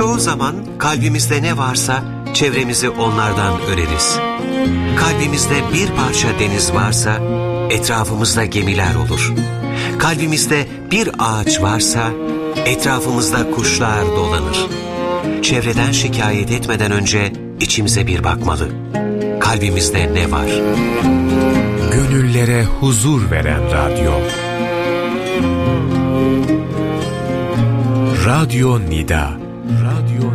Çoğu zaman kalbimizde ne varsa çevremizi onlardan öreriz. Kalbimizde bir parça deniz varsa etrafımızda gemiler olur. Kalbimizde bir ağaç varsa etrafımızda kuşlar dolanır. Çevreden şikayet etmeden önce içimize bir bakmalı. Kalbimizde ne var? Gönüllere huzur veren radyo. Radyo Nida.